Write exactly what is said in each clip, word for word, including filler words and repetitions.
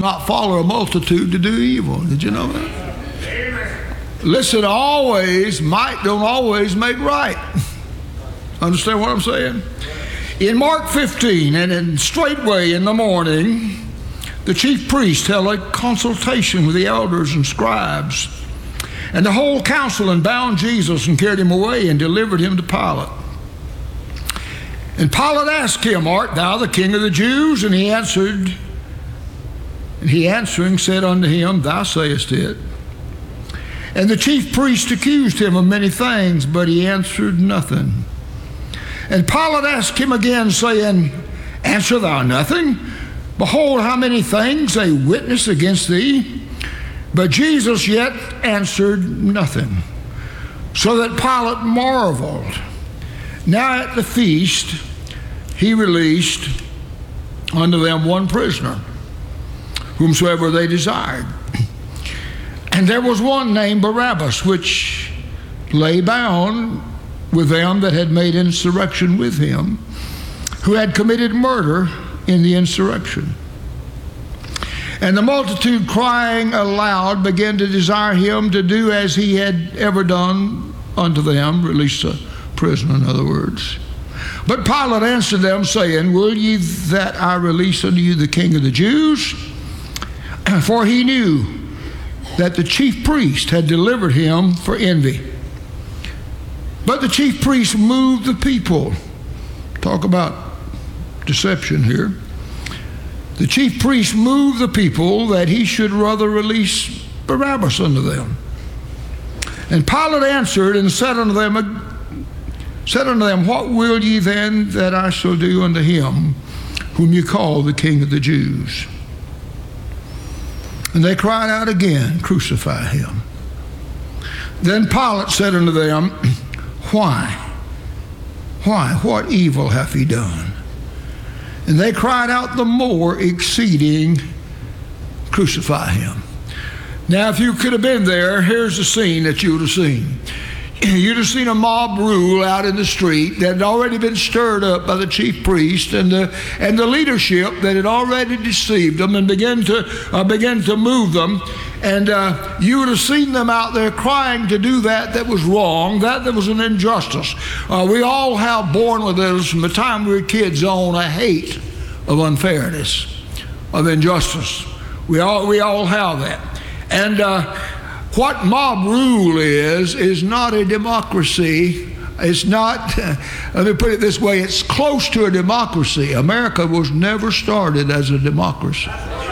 not follow a multitude to do evil. Did you know that? Amen. Listen, always, might don't always make right. Understand what I'm saying? In Mark fifteen, and in straightway in the morning, the chief priest held a consultation with the elders and scribes, and the whole council, and bound Jesus and carried him away and delivered him to Pilate. And Pilate asked him, Art thou the king of the Jews? And he answered, and he answering said unto him, Thou sayest it. And the chief priest accused him of many things, but he answered nothing. And Pilate asked him again, saying, Answer thou nothing? Behold, how many things they witness against thee. But Jesus yet answered nothing, so that Pilate marveled. Now at the feast he released unto them one prisoner, whomsoever they desired. And there was one named Barabbas, which lay bound with them that had made insurrection with him, who had committed murder in the insurrection. And the multitude, crying aloud, began to desire him to do as he had ever done unto them, release a prisoner, in other words. But Pilate answered them, saying, Will ye that I release unto you the king of the Jews? For he knew that the chief priest had delivered him for envy. But the chief priest moved the people. Talk about deception here. The chief priest moved the people that he should rather release Barabbas unto them. And Pilate answered and said unto them, said unto them, What will ye then that I shall do unto him whom you call the King of the Jews? And they cried out again, Crucify him. Then Pilate said unto them, Why? Why? What evil hath he done? And they cried out the more, exceeding, Crucify him. Now, if you could have been there, here's the scene that you would have seen. You'd have seen a mob rule out in the street that had already been stirred up by the chief priest and the and the leadership that had already deceived them and began to uh, began to move them. And uh, you would have seen them out there crying to do that that was wrong, that that was an injustice. Uh, we all have born with us from the time we were kids on a hate of unfairness, of injustice. We all we all have that. And uh, what mob rule is, is not a democracy. It's not, uh, let me put it this way, it's close to a democracy. America was never started as a democracy.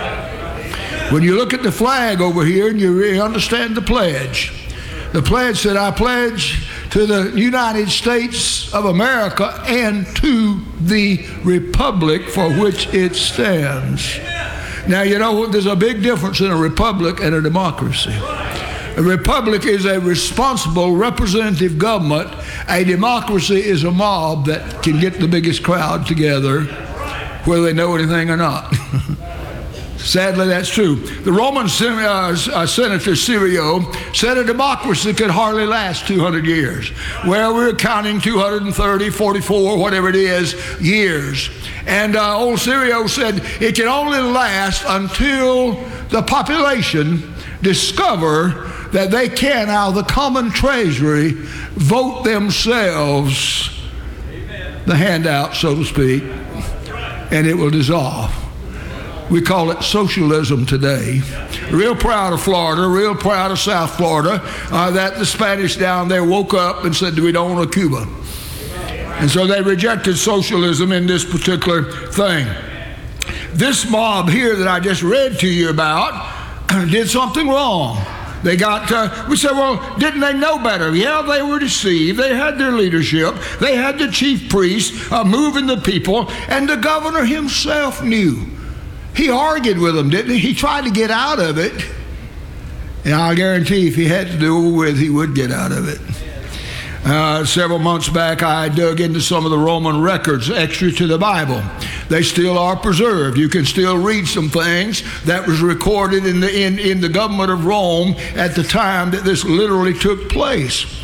When you look at the flag over here and you really understand the pledge, the pledge said, I pledge to the United States of America and to the republic for which it stands. Now, you know, there's a big difference in a republic and a democracy. A republic is a responsible representative government. A democracy is a mob that can get the biggest crowd together whether they know anything or not. Sadly, that's true. The Roman uh, uh, Senator Cicero said a democracy could hardly last two hundred years. Well, we're counting two hundred thirty, forty-four, whatever it is, years. And uh, old Cicero said it can only last until the population discover that they can, out of the common treasury, vote themselves the handout, so to speak, and it will dissolve. We call it socialism today. Real proud of Florida, real proud of South Florida, uh, that the Spanish down there woke up and said, we don't want a Cuba. And so they rejected socialism in this particular thing. This mob here that I just read to you about did something wrong. They got, uh, we said, well, didn't they know better? Yeah, they were deceived. They had their leadership. They had the chief priest uh, moving the people, and the governor himself knew. He argued with them, didn't he? He tried to get out of it. And I guarantee if he had to do it with, he would get out of it. Uh, several months back, I dug into some of the Roman records extra to the Bible. They still are preserved. You can still read some things that was recorded in the in, in the government of Rome at the time that this literally took place.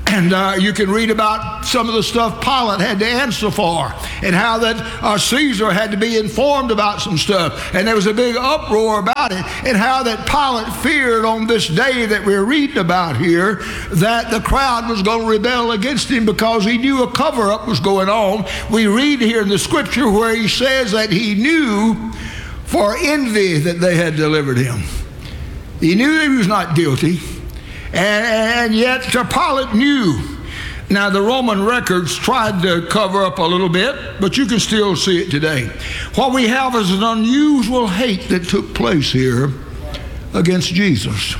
And uh, you can read about some of the stuff Pilate had to answer for, and how that uh, Caesar had to be informed about some stuff. And there was a big uproar about it, and how that Pilate feared on this day that we're reading about here that the crowd was going to rebel against him because he knew a cover-up was going on. We read here in the scripture where he says that he knew for envy that they had delivered him. He knew he was not guilty. And yet Pilate knew. Now, the Roman records tried to cover up a little bit, but you can still see it today. What we have is an unusual hate that took place here against Jesus.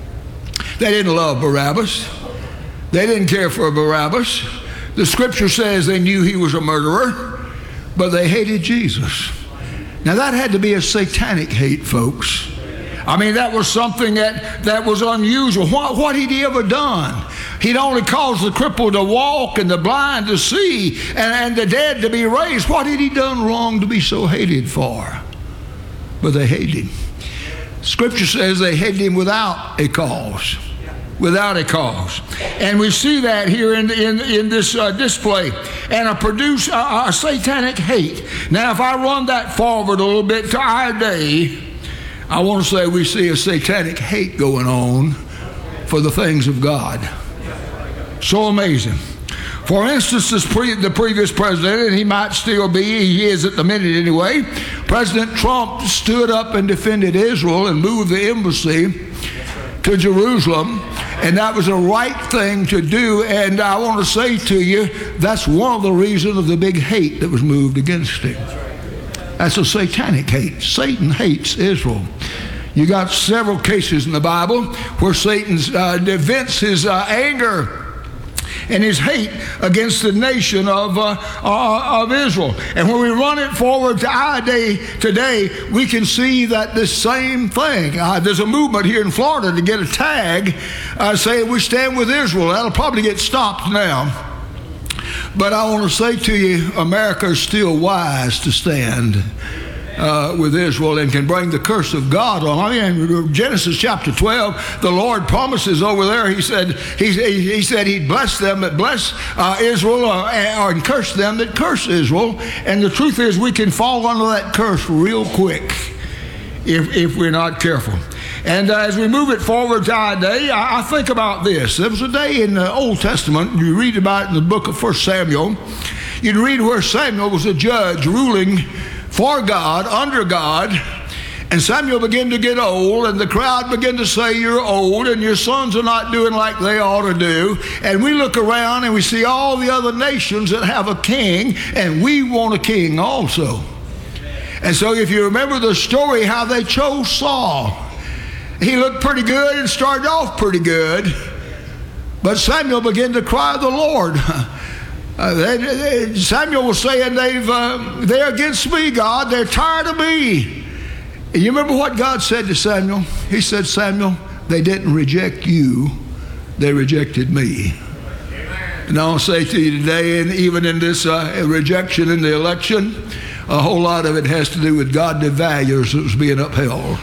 They didn't love Barabbas. They didn't care for Barabbas. The scripture says they knew he was a murderer, but they hated Jesus. Now, that had to be a satanic hate, folks. I mean, that was something that, that was unusual. What, what had he ever done? He'd only caused the crippled to walk and the blind to see and, and the dead to be raised. What had he done wrong to be so hated for? But they hated him. Scripture says they hated him without a cause. Without a cause. And we see that here in, in, in this uh, display. And a produce a, a satanic hate. Now, if I run that forward a little bit to our day, I want to say we see a satanic hate going on for the things of God. So amazing. For instance, this pre- the previous president, and he might still be, he is at the minute anyway, President Trump stood up and defended Israel and moved the embassy to Jerusalem, and that was the right thing to do. And I want to say to you, that's one of the reasons of the big hate that was moved against him. That's a satanic hate. Satan hates Israel. You got several cases in the Bible where Satan uh, vents his uh, anger and his hate against the nation of, uh, uh, of Israel. And when we run it forward to our day today, we can see that the same thing. Uh, there's a movement here in Florida to get a tag uh, saying we stand with Israel. That'll probably get stopped now. But I want to say to you, America is still wise to stand uh, with Israel and can bring the curse of God on. I mean, Genesis chapter twelve, the Lord promises over there, he said he, he said he'd bless them that bless uh, Israel or, or and curse them that curse Israel. And the truth is we can fall under that curse real quick if, if we're not careful. And uh, as we move it forward to our day, I, I think about this. There was a day in the Old Testament, you read about it in the book of First Samuel, you'd read where Samuel was a judge ruling for God, under God, and Samuel began to get old, and the crowd began to say, you're old, and your sons are not doing like they ought to do. And we look around and we see all the other nations that have a king, and we want a king also. And so if you remember the story, how they chose Saul, he looked pretty good and started off pretty good. But Samuel began to cry to the Lord. Uh, they, they, Samuel was saying, they've, uh, they're against me, God. They're tired of me. And you remember what God said to Samuel? He said, Samuel, they didn't reject you. They rejected me. Amen. And I'll say to you today, and even in this uh, rejection in the election, a whole lot of it has to do with godly values that was being upheld.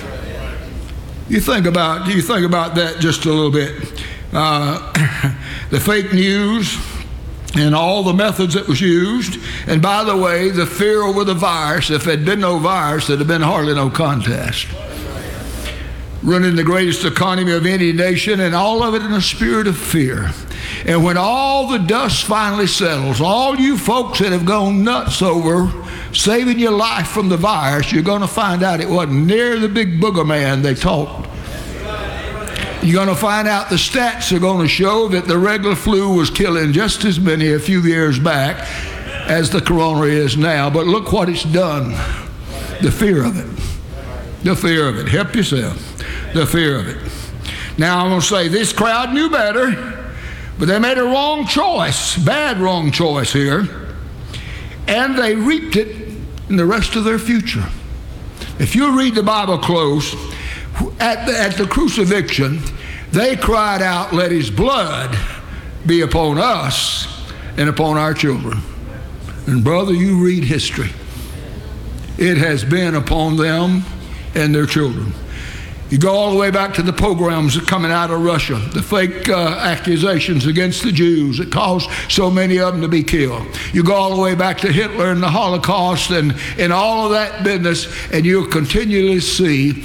You think about you think about that just a little bit. Uh, the fake news and all the methods that was used. And by the way, the fear over the virus. If there'd been no virus, there'd have been hardly no contest. Running the greatest economy of any nation, and all of it in a spirit of fear. And when all the dust finally settles, all you folks that have gone nuts over saving your life from the virus, you're going to find out it wasn't near the big booger man they taught. You're going to find out the stats are going to show that the regular flu was killing just as many a few years back as the corona is now. But look what it's done. The fear of it. The fear of it. Help yourself. The fear of it. Now I'm going to say this crowd knew better, but they made a wrong choice. Bad wrong choice here. And they reaped it in the rest of their future. If you read the Bible close, at the, at the crucifixion, they cried out, let his blood be upon us and upon our children. And brother, you read history. It has been upon them and their children. You go all the way back to the pogroms that coming out of Russia, the fake uh, accusations against the Jews that caused so many of them to be killed. You go all the way back to Hitler and the Holocaust and, and all of that business, and you'll continually see